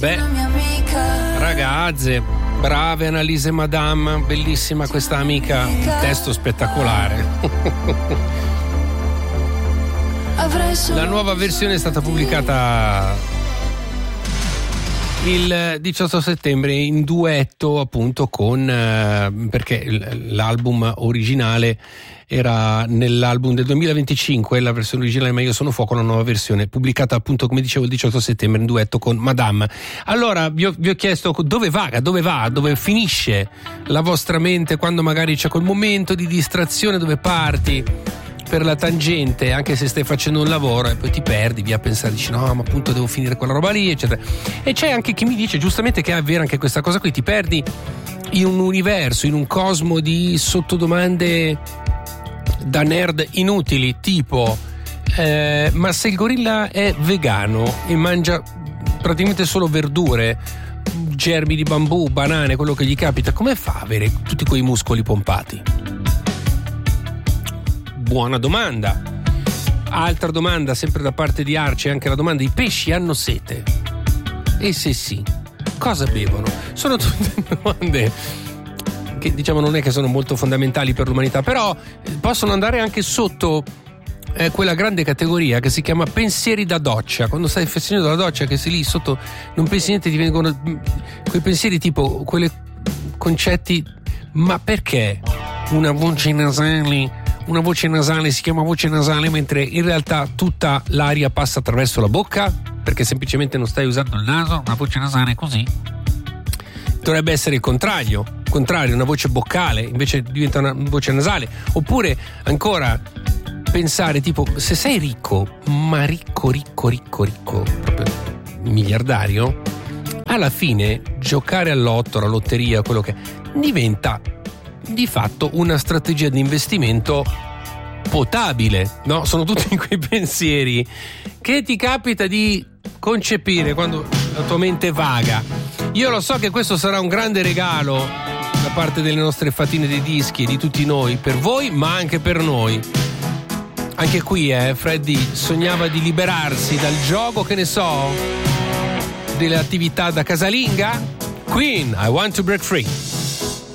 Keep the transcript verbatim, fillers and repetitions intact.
Beh, ragazze, brave Annalisa e Madame, bellissima questa amica, testo spettacolare. La nuova versione è stata pubblicata il diciotto settembre in duetto appunto con eh, perché l'album originale era nell'album del duemilaventicinque, la versione originale Ma io sono fuoco, la nuova versione pubblicata appunto come dicevo il diciotto settembre in duetto con Madame. Allora vi ho, vi ho chiesto dove vaga, dove va, dove finisce la vostra mente quando magari c'è quel momento di distrazione dove parti per la tangente, anche se stai facendo un lavoro e poi ti perdi via a pensare, dici no ma appunto devo finire quella roba lì eccetera. E c'è anche chi mi dice giustamente che è vera anche questa cosa qui, ti perdi in un universo, in un cosmo di sottodomande da nerd inutili, tipo eh, ma se il gorilla è vegano e mangia praticamente solo verdure, germi di bambù, banane, quello che gli capita, come fa a avere tutti quei muscoli pompati? Buona domanda. Altra domanda sempre da parte di Arci, anche la domanda: i pesci hanno sete? E se sì, cosa bevono? Sono tutte domande che diciamo non è che sono molto fondamentali per l'umanità, però possono andare anche sotto eh, quella grande categoria che si chiama pensieri da doccia. Quando stai facendo la doccia, che sei lì sotto, non pensi niente, ti vengono quei pensieri tipo quei concetti: ma perché una voce nasale una voce nasale si chiama voce nasale mentre in realtà tutta l'aria passa attraverso la bocca? Perché semplicemente non stai usando il naso, una voce nasale così. Dovrebbe essere il contrario, contrario, una voce boccale invece diventa una voce nasale. Oppure ancora pensare tipo, se sei ricco, ma ricco, ricco, ricco, ricco, proprio miliardario, alla fine giocare all'otto, alla lotteria, quello che diventa di fatto una strategia di investimento potabile, no? Sono tutti quei pensieri che ti capita di concepire quando la tua mente vaga. Io lo so che questo sarà un grande regalo da parte delle nostre fatine dei dischi e di tutti noi, per voi ma anche per noi. Anche qui eh, Freddy sognava di liberarsi dal gioco, che ne so, delle attività da casalinga. Queen, I Want to Break Free.